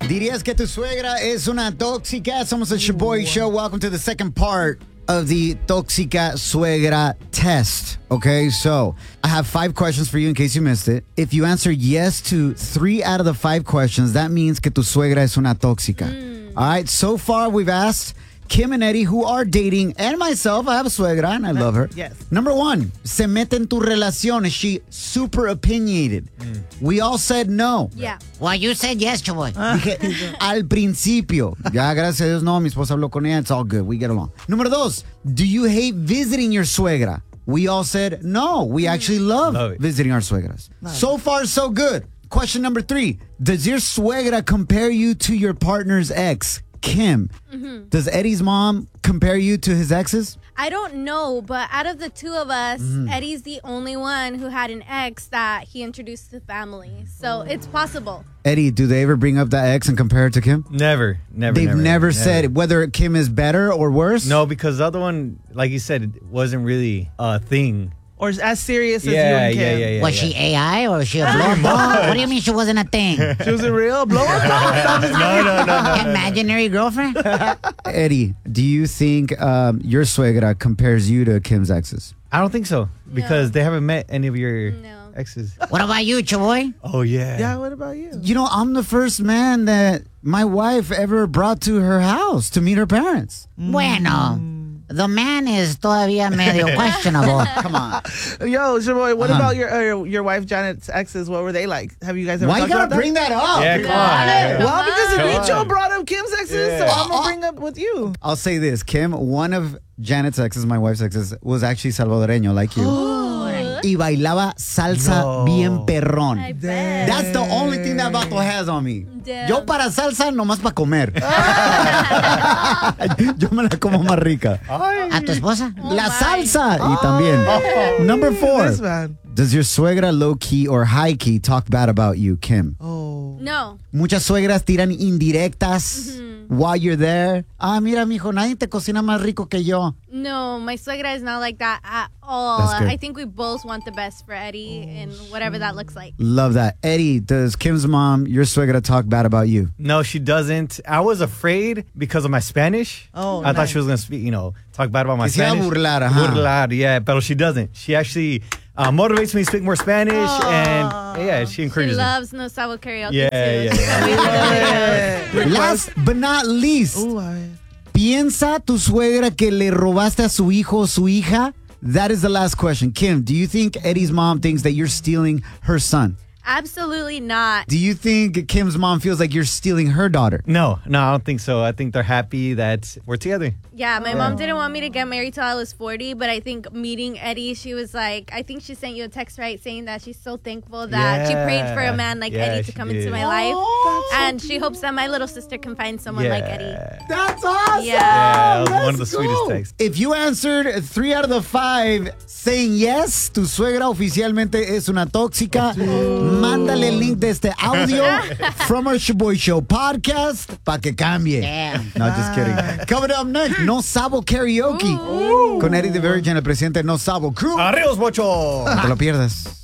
¿Dirías que tu suegra es una tóxica? Somos the Shaboy Show. Welcome to the second part of the Tóxica Suegra test. Okay, so I have 5 questions for you in case you missed it. If you answer yes to 3 out of the 5 questions, that means que tu suegra es una tóxica. All right, so far we've asked Kim and Eddie, who are dating, and myself, I have a suegra and I love her. Yes. Number 1, se mete en tu relación. Is she super opinionated? We all said no. Yeah. Well, you said yes, Chaboy. Dije, al principio. Ya, gracias a Dios, no. Mi esposa habló con ella. It's all good. We get along. Número 2, do you hate visiting your suegra? We all said no. We actually love visiting our suegras. So far, so good. Question number 3, does your suegra compare you to your partner's ex? Kim, does Eddie's mom compare you to his exes? I don't know, but out of the two of us, Eddie's the only one who had an ex that he introduced to the family. So it's possible. Eddie, do they ever bring up that ex and compare it to Kim? Never. They've never said whether Kim is better or worse? No, because the other one, like you said, it wasn't really a thing. Or as serious as you and Kim. Yeah. Was she AI or was she a blow-up? What do you mean she wasn't a thing? She was a real blow-up? No. Imaginary girlfriend? Eddie, do you think your suegra compares you to Kim's exes? I don't think so, because they haven't met any of your No. exes. What about you, Chaboy? Oh, yeah. Yeah, what about you? You know, I'm the first man that my wife ever brought to her house to meet her parents. Bueno, the man is todavía medio questionable. Come on. Yo, Shaboy, what about your wife Janet's exes? What were they like? Have you guys ever Why you talked gotta about bring that up? Yeah, come on. Well, because Come Anicho on. brought up Kim's exes, so I'm going to bring up with you. I'll say this, Kim, one of Janet's exes, my wife's exes, was actually salvadoreño like you. Y bailaba salsa bien perrón. I bet. That's the only thing that vato has on me. Damn. Yo para salsa, nomás para comer. Yo me la como más rica. ¿A tu esposa? La salsa. Y también. Number 4. This man. Does your suegra low-key or high-key talk bad about you, Kim? Oh. No. Muchas suegras tiran indirectas while you're there. Ah, mira, mijo, nadie te cocina más rico que yo. No, my suegra is not like that at all. That's good. I think we both want the best for Eddie and whatever that looks like. Love that. Eddie, does Kim's mom, your suegra, talk bad about you? No, she doesn't. I was afraid because of my Spanish. Oh, I thought nice. she was going to speak, talk bad about my Que se iba a Spanish. burlar, ajá. Burlar, yeah, but she doesn't. She actually motivates me to speak more Spanish, and yeah, she She encourages me. loves No Sabo karaoke Yeah, too. yeah. Last but not least, Ooh, I- ¿piensa tu suegra que le robaste a su hijo o su hija? That is the last question. Kim, do you think Eddie's mom thinks that you're stealing her son? Absolutely not. Do you think Kim's mom feels like you're stealing her daughter? No, I don't think so. I think they're happy that we're together. Yeah, my mom didn't want me to get married till I was 40, but I think meeting Eddie, she was like, I think she sent you a text, right, saying that she's so thankful that she prayed for a man like Yeah, Eddie to she come did. into my life. And she hopes that my little sister can find someone like Eddie. That's awesome. Yeah. Yeah, that was one of the sweetest texts. If you answered 3 out of the 5 saying yes, tu suegra oficialmente es una tóxica, mándale el link de este audio from our Shaboy Show podcast pa' que cambie. Damn. No, just kidding. Coming up next, No Sabo Karaoke con Eddie the Virgin, el presidente de No Sabo Crew. ¡Arrios, bocho! No te lo pierdas.